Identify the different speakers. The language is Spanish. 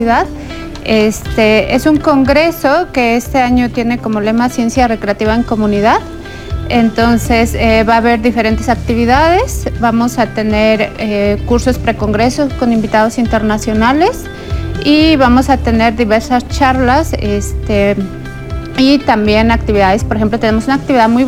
Speaker 1: Es un congreso que este año tiene como lema Ciencia Recreativa en Comunidad. Entonces va a haber diferentes actividades, vamos a tener cursos precongresos con invitados internacionales y vamos a tener diversas charlas y también actividades. Por ejemplo, tenemos una actividad muy